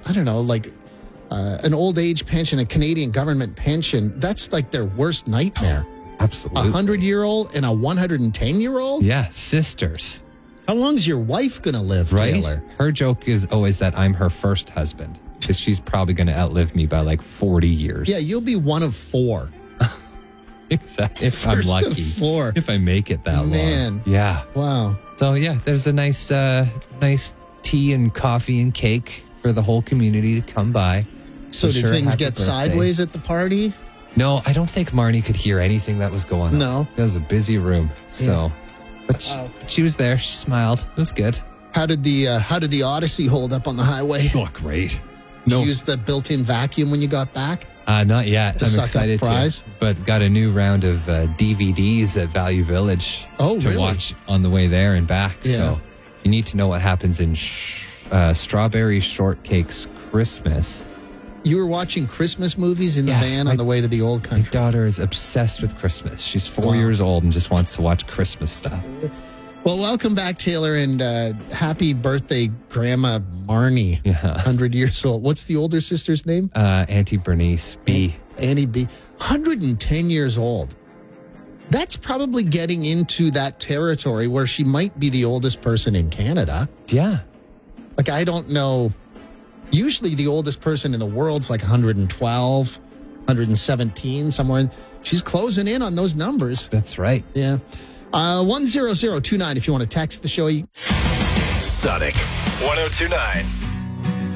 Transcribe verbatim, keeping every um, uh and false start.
I don't know, like uh, an old age pension, a Canadian government pension, that's like their worst nightmare. Absolutely. A hundred-year-old and a one hundred ten-year-old? Yeah, sisters. How long is your wife going to live, Right? Taylor? Her joke is always that I'm her first husband because she's probably going to outlive me by like forty years. Yeah, you'll be one of four. Exactly. If First I'm of lucky. four. If I make it that Man. long. Yeah. Wow. So yeah, there's a nice, uh, nice tea and coffee and cake for the whole community to come by. So Wish did her a things happy get birthday. sideways at the party? No, I don't think Marnie could hear anything that was going on. No. It was a busy room. So, but she, Uh-oh. she was there. She smiled. It was good. How did the uh, how did the Odyssey hold up on the highway? Oh, great. Did No, you use the built-in vacuum when you got back? uh, not yet. To I'm suck up excited fries? to. But got a new round of uh, D V Ds at Value Village Oh, to really? watch on the way there and back. Yeah. So you need to know what happens in sh- uh, Strawberry Shortcake's Christmas. You were watching Christmas movies in the Yeah, van my- on the way to the old My country. daughter is obsessed with Christmas. She's four Wow. years old and just wants to watch Christmas stuff. Well, welcome back, Taylor, and uh, happy birthday, Grandma Marnie. Yeah. one hundred years old. What's the older sister's name? Uh, Auntie Bernice B. Annie B. one hundred ten years old. That's probably getting into that territory where she might be the oldest person in Canada. Yeah. Like, I don't know. Usually the oldest person in the world's like one hundred twelve, one hundred seventeen, somewhere. She's closing in on those numbers. That's right. Yeah. Uh, one zero zero two nine if you want to text the show. Sonic one oh two nine.